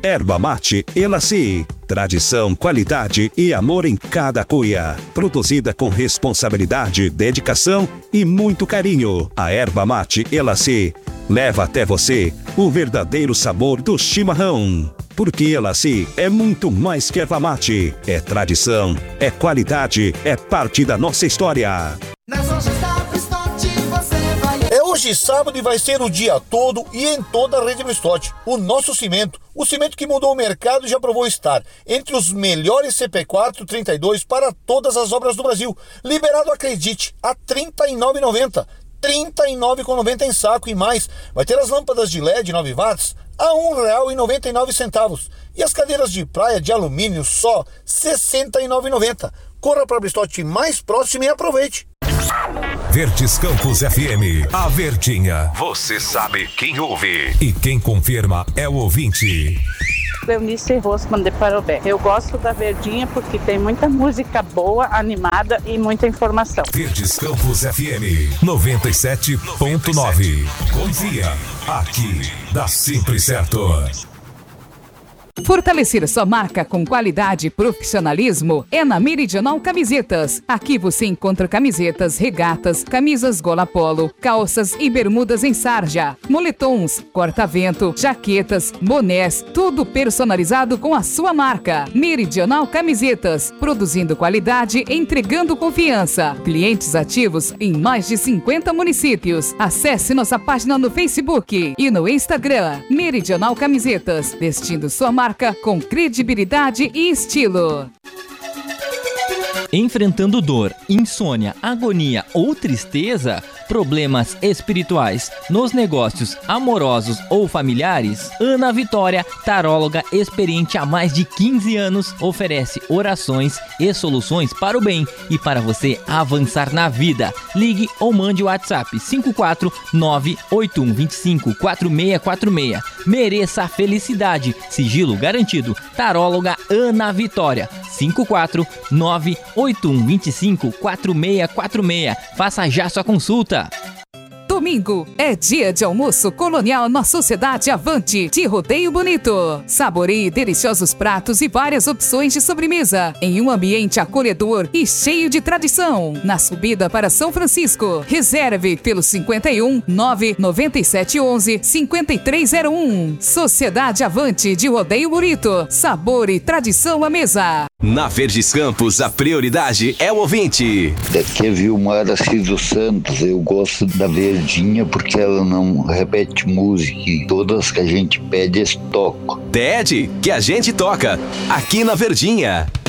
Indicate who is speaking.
Speaker 1: Erva mate Elaci. Tradição, qualidade e amor em cada cuia. Produzida com responsabilidade, dedicação e muito carinho. A erva mate Elaci leva até você o verdadeiro sabor do chimarrão. Porque Elaci é muito mais que erva mate. É tradição, é qualidade, é parte da nossa história.
Speaker 2: Nas lojas da Bristote você vai...
Speaker 3: É hoje sábado e vai ser o dia todo e em toda a rede Bristote. O nosso cimento, o cimento que mudou o mercado, já provou estar entre os melhores CP4 32 para todas as obras do Brasil. Liberado, acredite, a R$ 39,90. R$ 39,90 em saco e mais. Vai ter as lâmpadas de LED 9 watts a R$ 1,99. E as cadeiras de praia de alumínio só R$ 69,90. Corra para a Bristote mais próxima e aproveite.
Speaker 4: Verdes Campos FM, a Verdinha. Você sabe quem ouve e quem confirma é o ouvinte.
Speaker 5: Cleonice Rosman de Parobé. Eu gosto da Verdinha porque tem muita música boa, animada e muita informação.
Speaker 4: Verdes Campos FM 97.9. Confia, aqui dá sempre certo.
Speaker 6: Fortalecer sua marca com qualidade e profissionalismo é na Meridional Camisetas. Aqui você encontra camisetas, regatas, camisas gola polo, calças e bermudas em sarja, moletons, corta-vento, jaquetas, bonés, tudo personalizado com a sua marca. Meridional Camisetas, produzindo qualidade, entregando confiança. Clientes ativos em mais de 50 municípios. Acesse nossa página no Facebook e no Instagram. Meridional Camisetas, vestindo sua marca com credibilidade e estilo.
Speaker 7: Enfrentando dor, insônia, agonia ou tristeza, problemas espirituais, nos negócios, amorosos ou familiares, Ana Vitória, taróloga experiente há mais de 15 anos, oferece orações e soluções para o bem e para você avançar na vida. Ligue ou mande o WhatsApp 54981254646. Mereça a felicidade, sigilo garantido. Taróloga Ana Vitória, 54981254646. Faça já sua consulta.
Speaker 6: Domingo é dia de almoço colonial na Sociedade Avante de Rodeio Bonito. Saboreie deliciosos pratos e várias opções de sobremesa em um ambiente acolhedor e cheio de tradição. Na subida para São Francisco, reserve pelo 51 99711 5301. Sociedade Avante de Rodeio Bonito. Sabor e tradição à mesa.
Speaker 8: Na Verdes Campos, a prioridade é o ouvinte.
Speaker 9: Daqui é Vilmar Assis dos Santos. Eu gosto da Verdinha porque ela não repete música e todas que a gente pede, eles tocam.
Speaker 8: Pede que a gente toca aqui na Verdinha.